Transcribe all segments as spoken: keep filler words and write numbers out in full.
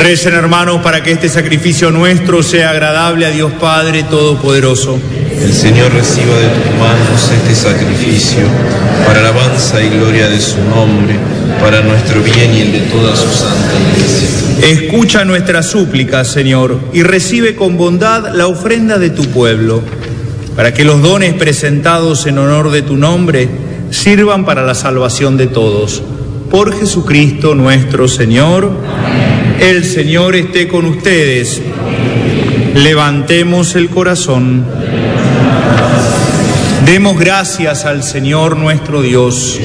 Recen, hermanos, para que este sacrificio nuestro sea agradable a Dios Padre Todopoderoso. El Señor reciba de tus manos este sacrificio, para alabanza y gloria de su nombre, para nuestro bien y el de toda su santa Iglesia. Escucha nuestras súplicas, Señor, y recibe con bondad la ofrenda de tu pueblo, para que los dones presentados en honor de tu nombre sirvan para la salvación de todos. Por Jesucristo nuestro Señor. Amén. El Señor esté con ustedes. Levantemos el corazón. Demos gracias al Señor nuestro Dios.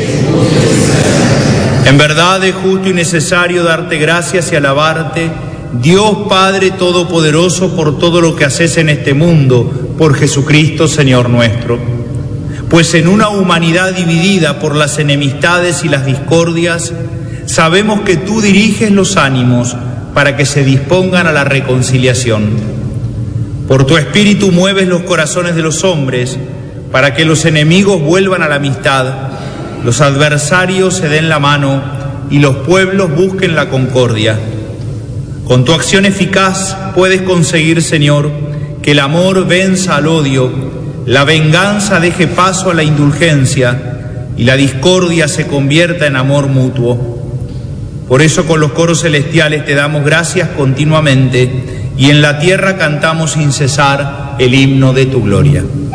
En verdad es justo y necesario darte gracias y alabarte, Dios Padre Todopoderoso, por todo lo que haces en este mundo, por Jesucristo Señor nuestro. Pues en una humanidad dividida por las enemistades y las discordias, sabemos que tú diriges los ánimos para que se dispongan a la reconciliación. Por tu Espíritu mueves los corazones de los hombres, para que los enemigos vuelvan a la amistad, los adversarios se den la mano y los pueblos busquen la concordia. Con tu acción eficaz puedes conseguir, Señor, que el amor venza al odio, la venganza deje paso a la indulgencia y la discordia se convierta en amor mutuo. Por eso con los coros celestiales te damos gracias continuamente y en la tierra cantamos sin cesar el himno de tu gloria.